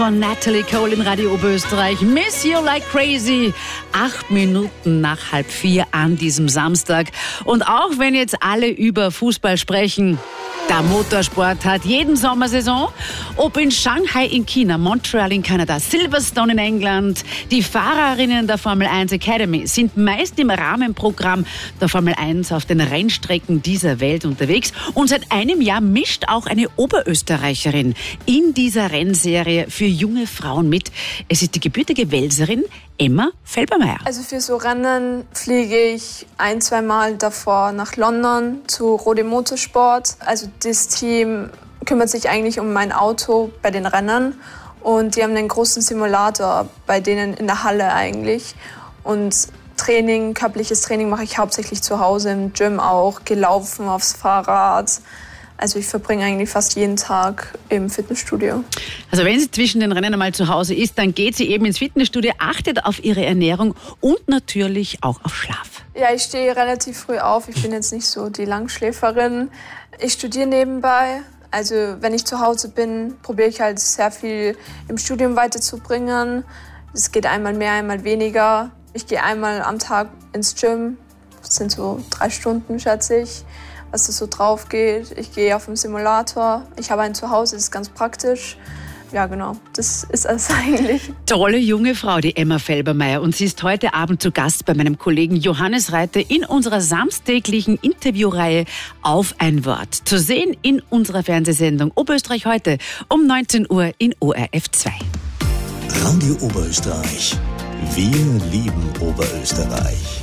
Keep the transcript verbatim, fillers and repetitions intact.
Von Natalie Cole in Radio Oberösterreich. Miss You Like Crazy. Acht Minuten nach halb vier an diesem Samstag. Und auch wenn jetzt alle über Fußball sprechen, der Motorsport hat jeden Sommersaison. Ob in Shanghai in China, Montreal in Kanada, Silverstone in England, die Fahrerinnen der Formel eins Academy sind meist im Rahmenprogramm der Formel eins auf den Rennstrecken dieser Welt unterwegs. Und seit einem Jahr mischt auch eine Oberösterreicherin in dieser Rennserie für junge Frauen mit. Es ist die gebürtige Welserin Emma Felbermeier. Also für so Rennen fliege ich ein, zwei Mal davor nach London zu Rode Motorsport. Also das Team kümmert sich eigentlich um mein Auto bei den Rennen und die haben einen großen Simulator bei denen in der Halle eigentlich. Und Training, körperliches Training mache ich hauptsächlich zu Hause, im Gym auch, gelaufen aufs Fahrrad. Also ich verbringe eigentlich fast jeden Tag im Fitnessstudio. Also wenn sie zwischen den Rennen einmal zu Hause ist, dann geht sie eben ins Fitnessstudio, achtet auf ihre Ernährung und natürlich auch auf Schlaf. Ja, ich stehe relativ früh auf. Ich bin jetzt nicht so die Langschläferin. Ich studiere nebenbei. Also wenn ich zu Hause bin, probiere ich halt sehr viel im Studium weiterzubringen. Es geht einmal mehr, einmal weniger. Ich gehe einmal am Tag ins Gym. Das sind so drei Stunden, schätze ich, was da so drauf geht. Ich gehe auf den Simulator. Ich habe einen zu Hause, das ist ganz praktisch. Ja, genau, das ist es eigentlich. Tolle junge Frau, die Emma Felbermeier. Und sie ist heute Abend zu Gast bei meinem Kollegen Johannes Reiter in unserer samstäglichen Interviewreihe Auf ein Wort. Zu sehen in unserer Fernsehsendung Oberösterreich heute um neunzehn Uhr in O R F zwei. Radio Oberösterreich. Wir lieben Oberösterreich.